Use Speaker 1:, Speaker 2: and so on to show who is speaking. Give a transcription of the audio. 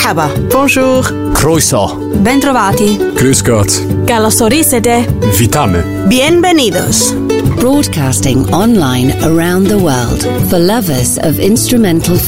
Speaker 1: Merhaba.
Speaker 2: Bonjour.
Speaker 3: Croeso.
Speaker 1: Bentrovati.
Speaker 3: Grüß Gott.
Speaker 1: Καλώς ορίσατε.
Speaker 3: Witamy.
Speaker 1: Bienvenidos.
Speaker 4: Broadcasting online around the world for lovers of instrumental